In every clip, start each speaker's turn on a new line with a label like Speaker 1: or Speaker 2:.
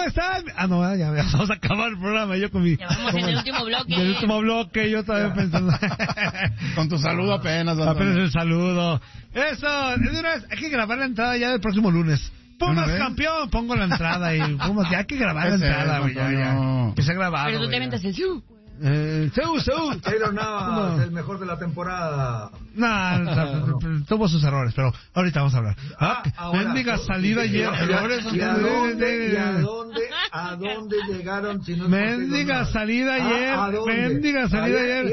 Speaker 1: están? No, ya vamos a acabar el programa. Yo con mi...
Speaker 2: Ya vamos en el último bloque.
Speaker 1: El último bloque, yo todavía pensando.
Speaker 3: Con tu saludo apenas.
Speaker 1: Apenas el saludo. Eso, de una vez, hay que grabar la entrada ya del próximo lunes. Pumas campeón, pongo la entrada y Pumas, ya hay que grabar la entrada, güey, ya. Que se ha grabado.
Speaker 2: Pero tú te metes el Seúl.
Speaker 4: Taylor Navas, el mejor de la temporada.
Speaker 1: No, tuvo sus errores, pero ahorita vamos a hablar. Mendiga salida ayer.
Speaker 4: ¿A dónde llegaron? Si no
Speaker 1: mendiga salida ayer. Mendiga salida ayer.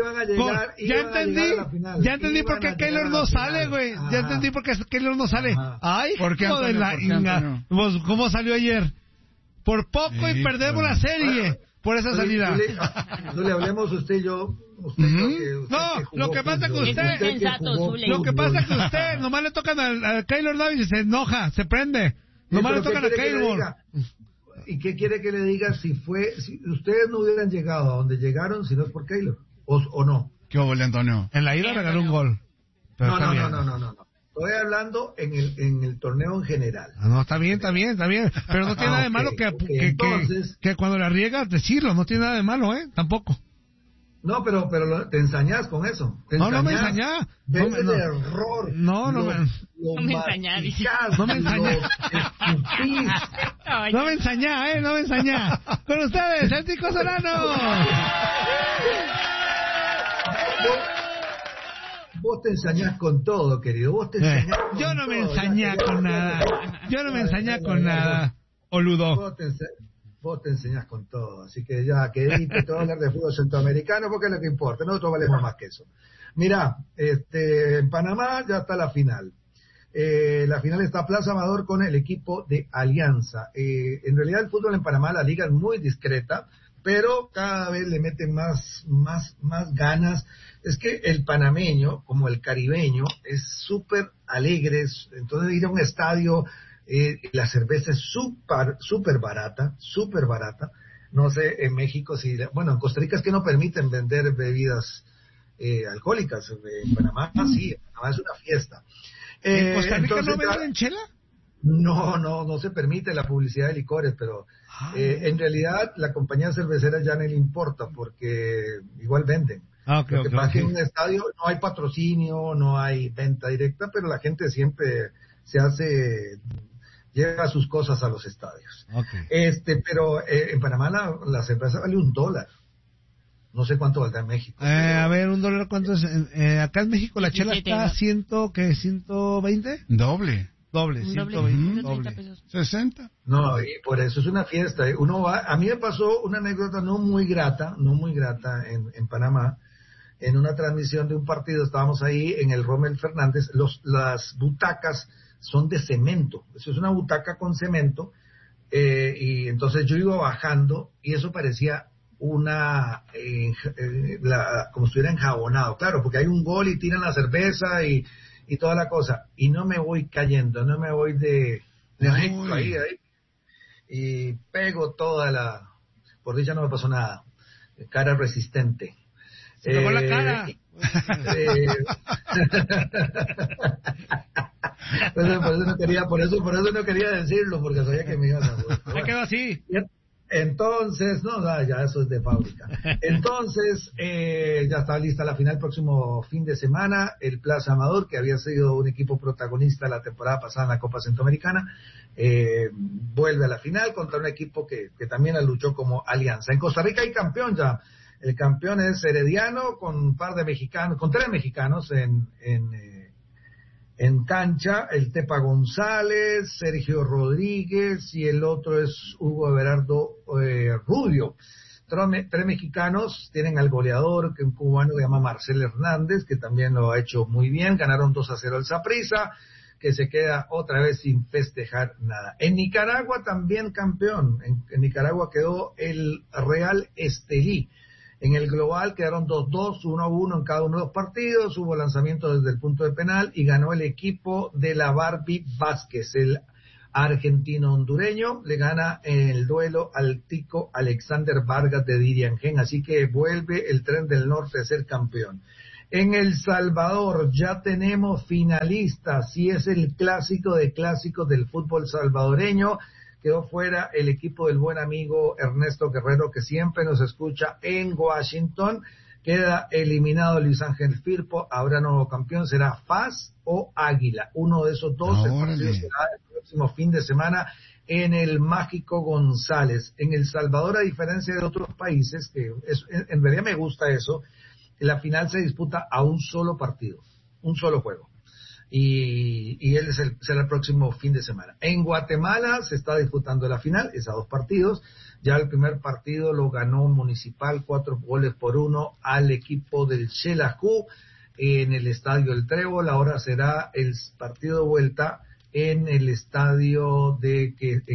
Speaker 1: Ya entendí por qué Keylor no sale, güey. Ya entendí por qué Keylor no sale. Ay,
Speaker 3: ¿por qué,
Speaker 1: hijo de la inga. ¿Cómo salió ayer? Por poco y perdemos la serie. Por esa salida.
Speaker 4: No le hablemos usted y yo.
Speaker 1: Lo que pasa que usted nomás le tocan a Keylor Navas y se enoja, se prende. Nomás le tocan a Keylor.
Speaker 4: ¿Y qué quiere que le diga si ustedes no hubieran llegado a donde llegaron si no es por Keylor? ¿O no?
Speaker 3: ¿Qué hubo, Antonio?
Speaker 1: En la ida regaló un gol.
Speaker 4: No. Estoy hablando en el torneo en general.
Speaker 1: No, está bien. Pero no tiene nada de malo que cuando la riegas decirlo. No tiene nada de malo, Tampoco.
Speaker 4: No, pero te ensañás con eso.
Speaker 1: No me ensañá.
Speaker 4: Ves el error.
Speaker 1: No me
Speaker 2: ensañá, dice.
Speaker 1: No me ensañá. Con ustedes, el Tico Solano.
Speaker 4: Vos te ensañás con todo, querido. Vos te ensañás con
Speaker 1: yo no
Speaker 4: todo.
Speaker 1: Me ensañé con nada. Oludo.
Speaker 4: Vos te enseñás con todo. Así que ya, que te voy a hablar de fútbol centroamericano porque es lo que importa. Nosotros valemos más que eso. Mirá, en Panamá ya está la final. La final está Plaza Amador con el equipo de Alianza. En realidad el fútbol en Panamá, la liga es muy discreta, pero cada vez le meten más ganas. Es que el panameño, como el caribeño, es súper alegre. Entonces ir a un estadio, la cerveza es súper barata. No sé, en México, en Costa Rica es que no permiten vender bebidas alcohólicas. En Panamá sí, en Panamá es una fiesta.
Speaker 1: ¿En Costa Rica no venden chela?
Speaker 4: No se permite la publicidad de licores, pero en realidad la compañía cervecera ya no le importa porque igual venden. Lo que pasa es que en un estadio no hay patrocinio, no hay venta directa, pero la gente siempre lleva sus cosas a los estadios. Pero en Panamá la cerveza vale $1. No sé cuánto valdrá en México.
Speaker 1: A ver, $1, ¿cuánto es? Acá en México la chela está ¿120?
Speaker 3: Doble,
Speaker 1: 120.
Speaker 3: 60.
Speaker 4: No, y por eso es una fiesta. Uno va, a mí me pasó una anécdota no muy grata en Panamá. En una transmisión de un partido, estábamos ahí en el Rommel Fernández, las butacas son de cemento. Eso es una butaca con cemento, y entonces yo iba bajando y eso parecía como si estuviera enjabonado, claro, porque hay un gol y tiran la cerveza y toda la cosa, y no me voy cayendo, no me voy de ahí, y pego por dicha no me pasó nada, cara resistente.
Speaker 1: Se tocó la cara.
Speaker 4: Por eso no quería decirlo, porque sabía que me iban a...
Speaker 1: Me quedó así.
Speaker 4: Entonces, ya eso es de fábrica. Entonces, ya está lista la final próximo fin de semana. El Plaza Amador, que había sido un equipo protagonista la temporada pasada en la Copa Centroamericana, vuelve a la final contra un equipo que también la luchó como Alianza. En Costa Rica hay campeón ya. El campeón es Herediano con un par de mexicanos, con 3 mexicanos en cancha, el Tepa González, Sergio Rodríguez y el otro es Hugo Everardo Rubio. 3 mexicanos, tienen al goleador, que un cubano que se llama Marcel Hernández, que también lo ha hecho muy bien, ganaron 2-0 al Saprissa, que se queda otra vez sin festejar nada. En Nicaragua también campeón, en Nicaragua quedó el Real Estelí. En el global quedaron 2-2, 1-1 en cada uno de los partidos, hubo lanzamiento desde el punto de penal y ganó el equipo de la Barbie Vázquez, el argentino hondureño, le gana en el duelo al tico Alexander Vargas de Diriangén, así que vuelve el Tren del Norte a ser campeón. En El Salvador ya tenemos finalistas, y es el clásico de clásicos del fútbol salvadoreño, quedó fuera el equipo del buen amigo Ernesto Guerrero, que siempre nos escucha en Washington. Queda eliminado Luis Ángel Firpo, habrá nuevo campeón, será FAS o Águila. Uno de esos dos, el partido será el próximo fin de semana en el Mágico González. En El Salvador, a diferencia de otros países, que en realidad me gusta eso, la final se disputa a un solo partido, un solo juego. Y él será el próximo fin de semana. En Guatemala se está disputando la final, es a 2 partidos. Ya el primer partido lo ganó Municipal 4-1 al equipo del Xelajú en el Estadio El Trébol. Ahora será el partido de vuelta en el estadio de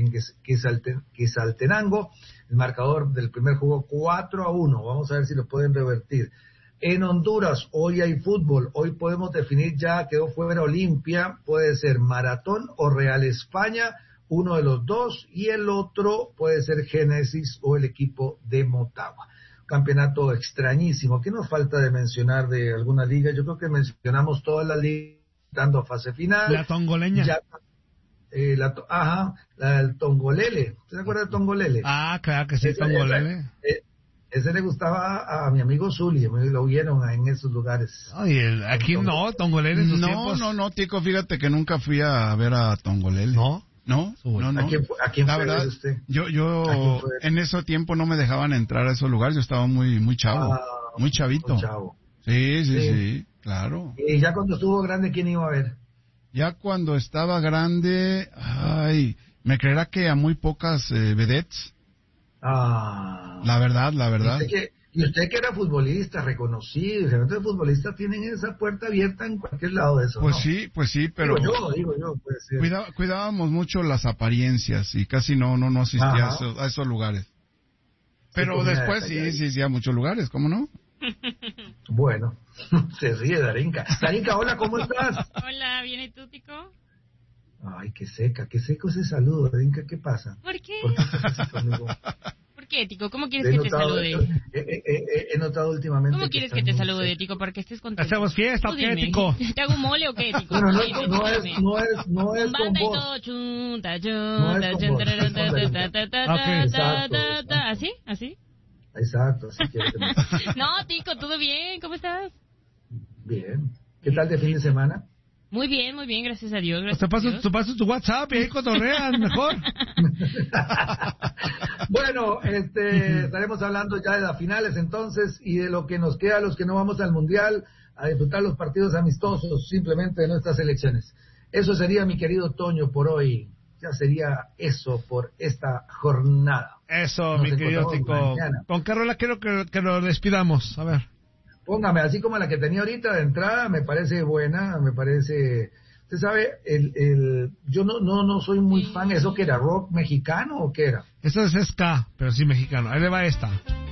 Speaker 4: Quetzaltenango. El marcador del primer juego 4-1. Vamos a ver si lo pueden revertir. En Honduras, hoy hay fútbol. Hoy podemos definir ya, quedó fuera Olimpia. Puede ser Maratón o Real España, uno de los dos, y el otro puede ser Génesis o el equipo de Motagua. Campeonato extrañísimo. ¿Qué nos falta de mencionar de alguna liga? Yo creo que mencionamos todas las ligas dando fase final.
Speaker 1: La tongoleña.
Speaker 4: Ya, la del Tongolele. ¿Se acuerda de Tongolele?
Speaker 1: Ah, claro que sí, Tongolele.
Speaker 4: Ese le gustaba a mi amigo Zuli, lo vieron en esos lugares.
Speaker 1: Ay, aquí no, Tongolele en sus tiempos.
Speaker 3: No, Tico, fíjate que nunca fui a ver a Tongolele.
Speaker 1: ¿No?
Speaker 3: No.
Speaker 4: ¿A quién
Speaker 3: la
Speaker 4: fue
Speaker 3: verdad,
Speaker 4: usted?
Speaker 3: Yo en ese tiempo no me dejaban entrar a esos lugares, yo estaba muy chavo, muy chavito.
Speaker 4: Muy chavo.
Speaker 3: Sí, claro.
Speaker 4: Y ya cuando estuvo grande, ¿quién iba a ver?
Speaker 3: Ya cuando estaba grande, me creerá que a muy pocas vedettes. La verdad.
Speaker 4: Y usted que era futbolista, reconocido, los futbolistas tienen esa puerta abierta en cualquier lado de eso,
Speaker 3: Pues
Speaker 4: ¿no?
Speaker 3: sí, pero...
Speaker 4: Digo yo, puede ser.
Speaker 3: Cuidábamos mucho las apariencias y casi no asistía a esos lugares. Pero
Speaker 4: sí,
Speaker 3: después sí, a muchos lugares, ¿cómo no?
Speaker 4: Bueno, se ríe Darinka. Darinka, hola, ¿cómo estás?
Speaker 2: Hola, ¿bien y tú, Tico?
Speaker 4: Ay, qué seco ese saludo, Darinka, ¿qué pasa?
Speaker 2: ¿Por qué?
Speaker 4: ¿Por qué estás así conmigo?
Speaker 2: ¿Por qué, Tico? ¿Cómo quieres que te salude?
Speaker 4: He notado últimamente...
Speaker 2: ¿Cómo quieres que te salude, Tico, para que estés contento?
Speaker 1: ¿Hacemos fiesta o qué, Tico?
Speaker 2: ¿Te hago mole o qué, Tico?
Speaker 4: Bueno, no es con vos.
Speaker 2: Chunta, ¿Así?
Speaker 4: Exacto, así quiero que me...
Speaker 2: No, Tico, ¿todo bien? ¿Cómo estás?
Speaker 4: Bien. ¿Qué tal de fin de semana?
Speaker 2: Muy bien, gracias a Dios.
Speaker 1: Te paso tu WhatsApp y ahí cotorrean mejor.
Speaker 4: Bueno, estaremos hablando ya de las finales entonces y de lo que nos queda a los que no vamos al Mundial a disfrutar los partidos amistosos simplemente de nuestras elecciones. Eso sería, mi querido Toño, por hoy. Ya sería eso por esta jornada.
Speaker 1: Eso, mi querido Tico. ¿Con qué rola quiero que lo despidamos? A ver.
Speaker 4: Póngame, así como la que tenía ahorita de entrada, me parece buena, me parece... Usted sabe, yo no soy muy fan. ¿Eso que era rock mexicano o qué era?
Speaker 1: Eso es ska, pero sí mexicano. Ahí le va esta.